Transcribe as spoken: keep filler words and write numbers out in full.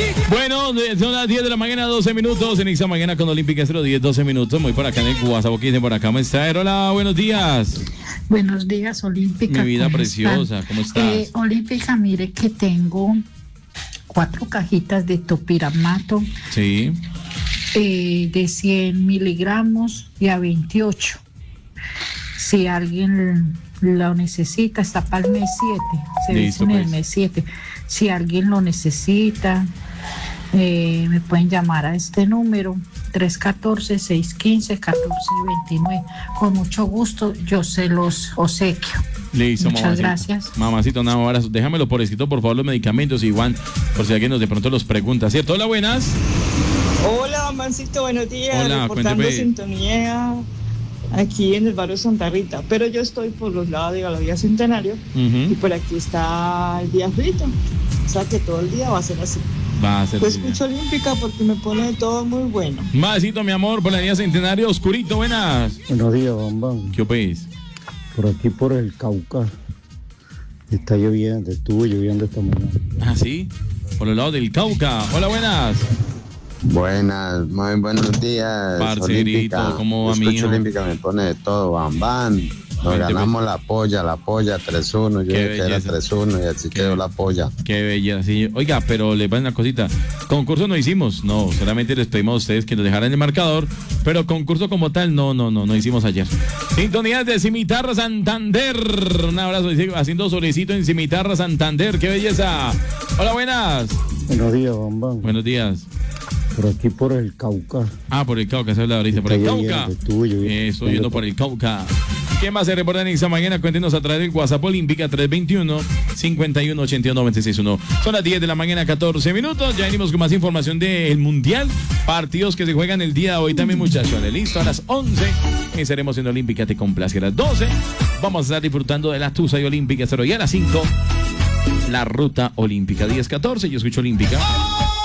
Bueno, son las diez de la mañana, doce minutos. En esta mañana con Olímpica Estéreo, diez, doce minutos. Muy por acá en el WhatsApp, ¿qué dicen por acá? ¿Cómo está? Hola, buenos días. Buenos días, Olímpica. Mi vida ¿cómo preciosa, están? ¿cómo estás? Eh, Olímpica, mire que tengo cuatro cajitas de topiramato Sí. eh, de cien miligramos y a veintiocho. Si alguien lo necesita, está para el mes siete. Se Listo, dice en el pues. mes siete. Si alguien lo necesita, eh, me pueden llamar a este número tres uno cuatro, seis uno cinco, uno cuatro dos nueve. Con mucho gusto yo se los obsequio. Listo, Muchas mamacita. gracias. Mamacito, nada, ahora déjamelo por escrito, por favor, los medicamentos, Igual, por si alguien nos de pronto los pregunta, ¿cierto? Hola, buenas. Hola, Mancito, buenos días. Hola, reportando cuénteme. sintonía aquí en el barrio Santa Rita, pero yo estoy por los lados de Galería Centenario Uh-huh. y por aquí está el día frito, o sea que todo el día va a ser así. Va a ser. Pues escucho Olímpica porque me pone todo muy bueno. Mamacito, mi amor, por la línea Centenario, oscurito, buenas. Buenos días, Bambán. ¿Qué opéis? Por aquí, por el Cauca, está lloviendo, estuvo lloviendo esta mañana. Ah, sí, por los lados del Cauca. Hola, buenas. Buenas, muy buenos días. Parcerito, Olímpica. ¿cómo va, Yo escucho mijo? Olímpica, me pone de todo, Bambán. Nos Vente, ganamos la polla, la polla tres uno. Yo Qué dije que era belleza. tres uno y así quedó la polla. Qué bella, sí. Oiga, pero les va una cosita. Concurso no hicimos, no, solamente les pedimos a ustedes que nos dejaran el marcador, pero concurso como tal, no, no, no, no hicimos ayer. Sintonías de Cimitarra Santander. Un abrazo, dice, haciendo solecito en Cimitarra Santander, qué belleza. Hola, buenas. Buenos días, Bambán. Buenos días. Por aquí, por el Cauca. Ah, por el Cauca, esa es la ahorita, por el Está Cauca. lloviendo, estuvo lloviendo. Estoy yendo por el Cauca. ¿Quién más se reporta en esta mañana? Cuéntenos a través del WhatsApp Olímpica tres dos uno, cinco uno, ocho uno, nueve seis uno. Son las diez de la mañana, catorce minutos. Ya venimos con más información del Mundial. Partidos que se juegan el día de hoy también, muchachos. Listo, a las once estaremos en Olímpica. Te complace a las doce. Vamos a estar disfrutando de la Tusa y Olímpica. Y a las cinco, la ruta olímpica. diez catorce, yo escucho Olímpica.